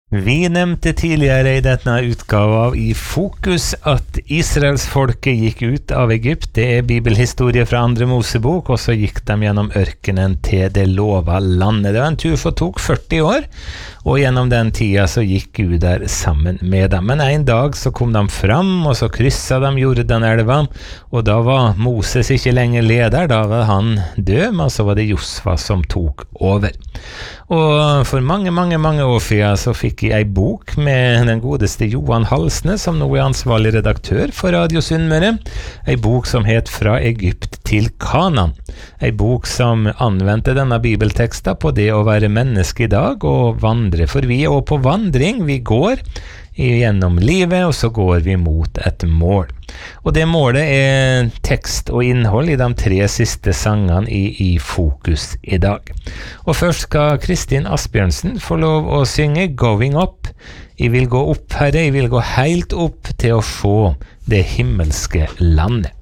Vi nevnte tidligere I denne utgave av I Fokus at Israelsfolket gikk ut av Egypt. Det bibelhistorie fra andre Mosebok, og så gikk de gjennom ørkenen til det lova landet. Det var en tur som tok 40 år, og gjennom den tida så gikk Gud der sammen med dem. Men en dag så kom de fram, og så krysset de Jordanelva, og da var Moses ikke lenger leder, da var han død, men så var det Josva som tok over. Og for mange år siden så fikk jeg en bok med den godeste Johan Halsnes, som nå ansvarlig redaktør for Radio Sunnmøre. En bok som het Fra Egypt til Kanaan. En bok som anvendte denne bibelteksten på det å være menneske I dag og vandre. For vi også på vandring, vi går gjennom livet, og så går vi mot et mål. Og det målet tekst og innhold I de 3 siste sangene I Fokus I dag. Og først skal Kristin Asbjørnsen få lov å synge Going Up. Jeg vil gå opp, Herre, jeg vil gå helt opp til å se det himmelske landet.